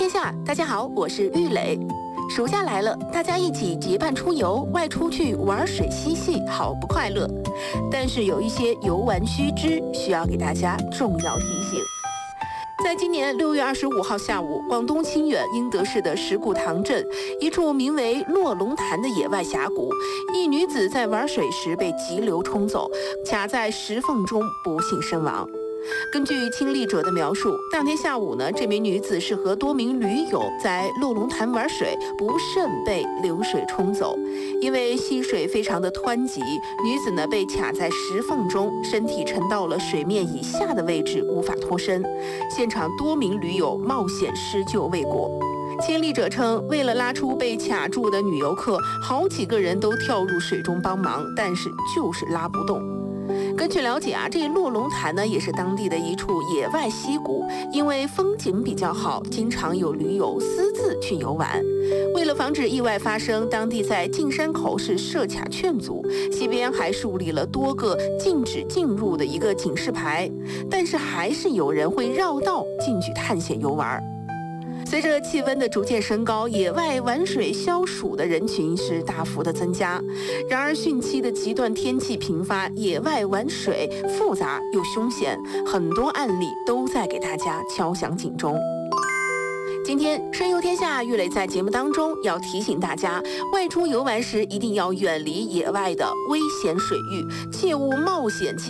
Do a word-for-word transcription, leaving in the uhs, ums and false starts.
天下，大家好，我是玉磊。暑假来了，大家一起结伴出游，外出去玩水嬉戏，好不快乐。但是有一些游玩须知，需要给大家重要提醒。在今年六月二十五号下午，广东清远英德市的石鼓塘镇一处名为落龙潭的野外峡谷，一女子在玩水时被急流冲走，卡在石缝中不幸身亡。根据亲历者的描述，当天下午呢，这名女子是和多名驴友在落龙潭玩水，不慎被流水冲走。因为溪水非常的湍急，女子呢被卡在石缝中，身体沉到了水面以下的位置，无法脱身。现场多名驴友冒险施救未果。亲历者称，为了拉出被卡住的女游客，好几个人都跳入水中帮忙，但是就是拉不动。根据了解啊，这落龙潭呢也是当地的一处野外溪谷，因为风景比较好，经常有驴友私自去游玩。为了防止意外发生，当地在进山口是设卡劝阻，溪边还树立了多个禁止进入的一个警示牌，但是还是有人会绕道进去探险游玩。随着气温的逐渐升高，野外玩水消暑的人群是大幅的增加。然而汛期的极端天气频发，野外玩水复杂又凶险，很多案例都在给大家敲响警钟。今天深游天下，玉磊在节目当中要提醒大家，外出游玩时一定要远离野外的危险水域，切勿冒险前